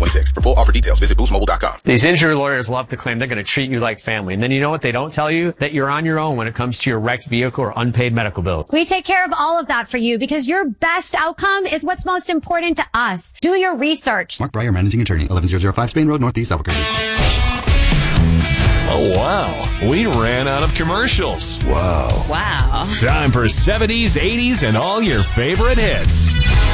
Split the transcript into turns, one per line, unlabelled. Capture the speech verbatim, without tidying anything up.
twenty-six. For full offer details, visit boost mobile dot com.
These injury lawyers love to claim they're going to treat you like family. And then you know what they don't tell you? That you're on your own when it comes to your wrecked vehicle or unpaid medical bill.
We take care of all of that for you because your best outcome is what's most important to us. Do your research.
Mark Breyer, Managing Attorney, eleven thousand five Spain Road, Northeast Albuquerque.
Oh, wow. We ran out of commercials.
Wow.
Wow.
Time for seventies, eighties, and all your favorite hits.